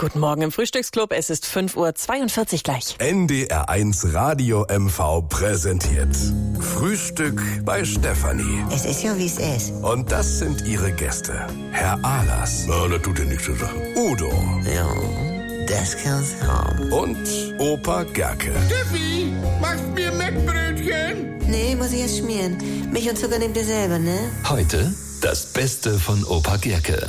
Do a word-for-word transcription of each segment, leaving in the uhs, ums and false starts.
Guten Morgen im Frühstücksclub. Es ist fünf Uhr zweiundvierzig gleich. N D R eins Radio M V präsentiert Frühstück bei Stefanie. Es ist ja, wie es ist. Und das sind ihre Gäste. Herr Ahlers. Na, das tut ja nichts zur Sache. Udo. Ja, das kann's haben. Und Opa Gerke. Steffi, machst mir Mettbrötchen? Nee, muss ich erst schmieren. Milch und Zucker nehmt ihr selber, ne? Heute das Beste von Opa Gerke.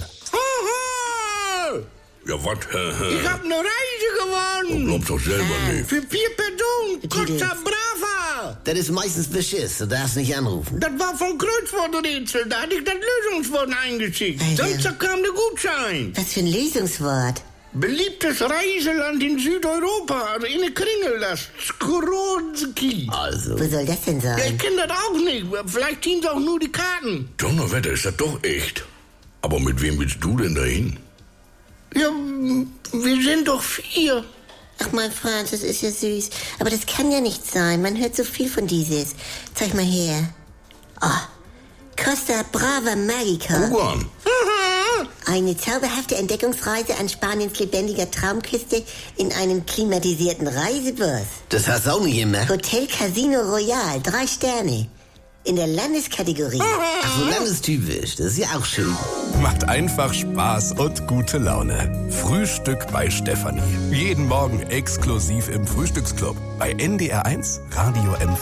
Ja, was? Ich hab ne Reise gewonnen. Glaubst doch selber nicht. Für vier Personen. Judith. Costa Brava. Das ist meistens Beschiss, du darfst nicht anrufen. Das war vom Kreuzworträtsel. Da hatte ich das Lösungswort eingeschickt. Alter. Sonst kam der Gutschein. Was für ein Lösungswort. Beliebtes Reiseland in Südeuropa. Also in der Kringel, das Skorodski. Also, Wo soll das denn sein? Ja, ich kenn das auch nicht. Vielleicht ziehen sie auch nur die Karten. Donnerwetter, ist das doch echt. Aber mit wem willst du denn dahin? Ja, wir sind doch vier. Ach mein Franz, das ist ja süß. Aber das kann ja nicht sein. Man hört so viel von dieses. Zeig mal her. Oh, Costa Brava Magica. Guck an. Eine zauberhafte Entdeckungsreise an Spaniens lebendiger Traumküste in einem klimatisierten Reisebus. das hast du auch nicht immer. Hotel Casino Royal, drei Sterne. In der Landeskategorie. Ach, so landestypisch, das ist ja auch schön. Macht einfach Spaß und gute Laune. Frühstück bei Stefanie. Jeden Morgen exklusiv im Frühstücksclub bei N D R eins Radio M V.